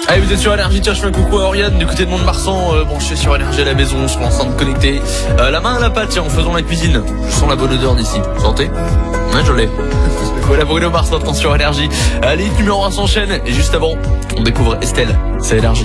Allez, vous êtes sur Énergie, tiens, je fais un coucou à Oriane du côté de Mont-de-Marsan, branché sur Énergie à la maison, sur l'enceinte connectée. La main à la pâte, tiens, en faisant la cuisine. Je sens la bonne odeur d'ici. Vous sentez? Ouais, je l'ai. Voilà Bruno Mars maintenant sur Énergie. Allez, numéro 1 s'enchaîne. Et juste avant, on découvre Estelle. C'est Énergie.